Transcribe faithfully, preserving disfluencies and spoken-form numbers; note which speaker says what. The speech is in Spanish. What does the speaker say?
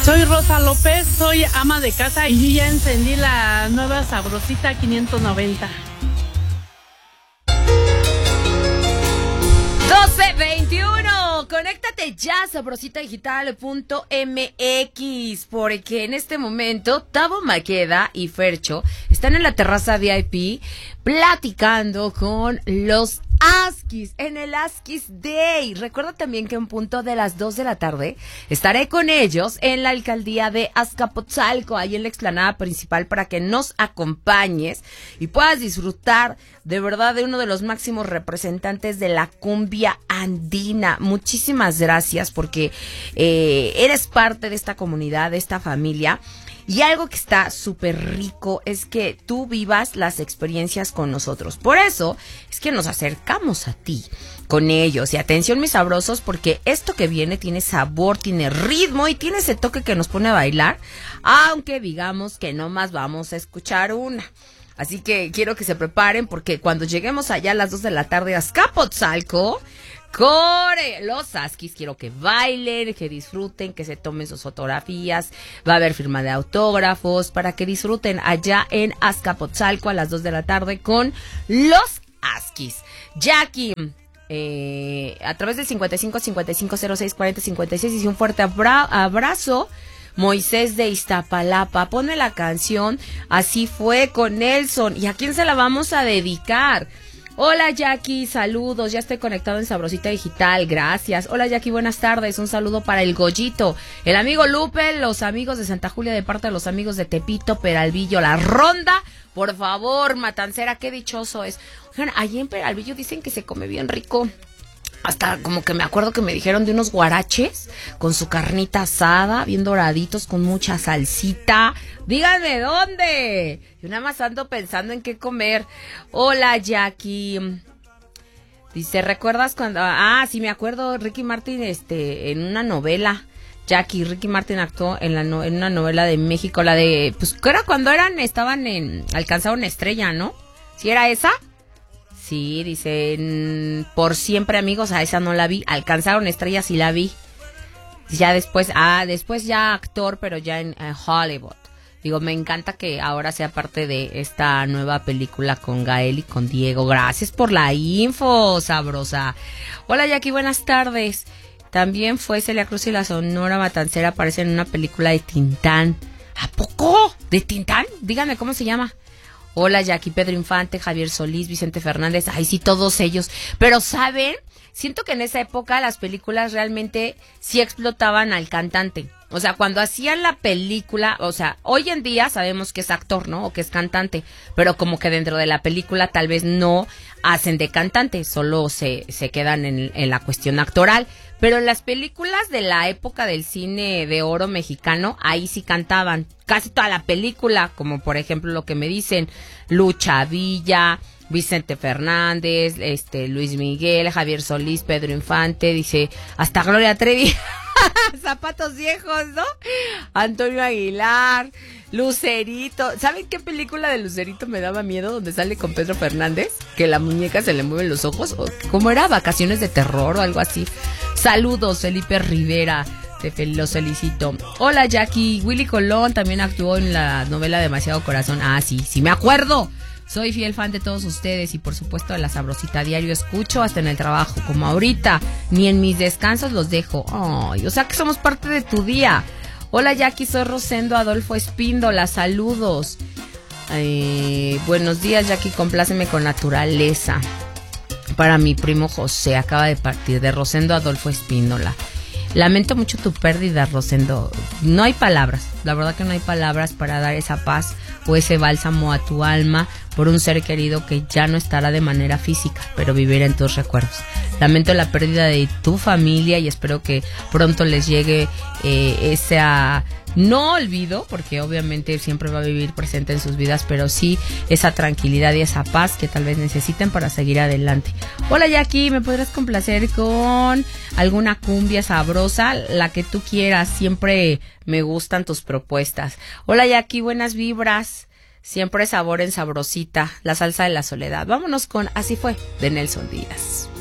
Speaker 1: Soy Rosa López, soy ama de casa y yo ya encendí la nueva Sabrosita quinientos noventa.
Speaker 2: doce veintiuno, conéctate ya a sabrosita digital punto m x, porque en este momento Tavo Maqueda y Fercho están en la terraza V I P platicando con los Askis en el Askis Day. Recuerda también que en punto de las dos de la tarde estaré con ellos en la alcaldía de Azcapotzalco, ahí en la explanada principal, para que nos acompañes y puedas disfrutar de verdad de uno de los máximos representantes de la cumbia andina. Muchísimas gracias porque eh, eres parte de esta comunidad, de esta familia. Y algo que está súper rico es que tú vivas las experiencias con nosotros. Por eso es que nos acercamos a ti con ellos. Y atención, mis sabrosos, porque esto que viene tiene sabor, tiene ritmo y tiene ese toque que nos pone a bailar, aunque digamos que no más vamos a escuchar una. Así que quiero que se preparen, porque cuando lleguemos allá a las dos de la tarde a Azcapotzalco, core los Askis, quiero que bailen, que disfruten, que se tomen sus fotografías. Va a haber firma de autógrafos para que disfruten allá en Azcapotzalco a las dos de la tarde con los Askis. Jackie, eh, a través del cincuenta y cinco, cincuenta y cinco, cero seis, cuarenta, cincuenta y seis, y un fuerte abra- abrazo. Moisés de Iztapalapa, pone la canción Así Fue con Nelson. ¿Y a quién se la vamos a dedicar? Hola Jackie, saludos, ya estoy conectado en Sabrosita Digital, gracias. Hola Jackie, buenas tardes, un saludo para el Goyito, el amigo Lupe, los amigos de Santa Julia de parte de los amigos de Tepito, Peralvillo, La Ronda, por favor, Matancera, qué dichoso es. Oigan, allí en Peralvillo dicen que se come bien rico. Hasta como que me acuerdo que me dijeron de unos guaraches con su carnita asada, bien doraditos, con mucha salsita. Díganme dónde. Yo nada más ando pensando en qué comer. Hola, Jackie. Dice, ¿recuerdas cuando? Ah, sí, me acuerdo, Ricky Martin, este, en una novela. Jackie, Ricky Martin actuó en la no, en una novela de México, la de, pues, ¿qué era cuando eran, estaban en, alcanzaron una estrella, ¿no? ¿Sí era esa? Sí, dicen, por siempre amigos, a esa no la vi, alcanzaron estrellas y la vi. Ya después, ah, después ya actor, pero ya en, en Hollywood. Digo, me encanta que ahora sea parte de esta nueva película con Gael y con Diego. Gracias por la info, sabrosa. Hola Jackie, buenas tardes. También fue Celia Cruz y la Sonora Matancera, aparecen en una película de Tintán. ¿A poco? ¿De Tintán? Díganme cómo se llama. Hola Jackie, Pedro Infante, Javier Solís, Vicente Fernández, ay sí, todos ellos. Pero ¿saben? Siento que en esa época las películas realmente sí explotaban al cantante. O sea, cuando hacían la película, o sea, hoy en día sabemos que es actor, ¿no? O que es cantante, pero como que dentro de la película tal vez no hacen de cantante, solo se, se quedan en, en la cuestión actoral. Pero en las películas de la época del cine de oro mexicano, ahí sí cantaban casi toda la película, como por ejemplo lo que me dicen, Lucha Villa, Vicente Fernández, este Luis Miguel, Javier Solís, Pedro Infante, dice, hasta Gloria Trevi, Zapatos Viejos, ¿no? Antonio Aguilar, Lucerito. ¿Saben qué película de Lucerito me daba miedo? Donde sale con Pedro Fernández, que la muñeca se le mueven los ojos. ¿Cómo era? ¿Vacaciones de terror o algo así? Saludos, Felipe Rivera. Te los felicito. Hola Jackie, Willy Colón también actuó en la novela Demasiado Corazón. Ah, sí, sí me acuerdo. Soy fiel fan de todos ustedes y por supuesto de la Sabrosita. Diario escucho hasta en el trabajo, como ahorita. Ni en mis descansos los dejo. Ay, o sea que somos parte de tu día. Hola Jackie, soy Rosendo Adolfo Espíndola. Saludos. Eh, buenos días Jackie, compláceme con Naturaleza. Para mi primo José, acaba de partir, de Rosendo Adolfo Espíndola. Lamento mucho tu pérdida, Rosendo. No hay palabras, la verdad que no hay palabras para dar esa paz o ese bálsamo a tu alma por un ser querido que ya no estará de manera física, pero vivirá en tus recuerdos. Lamento la pérdida de tu familia y espero que pronto les llegue eh, esa... no olvido, porque obviamente siempre va a vivir presente en sus vidas, pero sí esa tranquilidad y esa paz que tal vez necesiten para seguir adelante. Hola Jackie, ¿me podrás complacer con alguna cumbia sabrosa? La que tú quieras, siempre me gustan tus propuestas. Hola Jackie, buenas vibras. Siempre sabor en Sabrosita, la salsa de la soledad. Vámonos con Así Fue, de Nelson Díaz.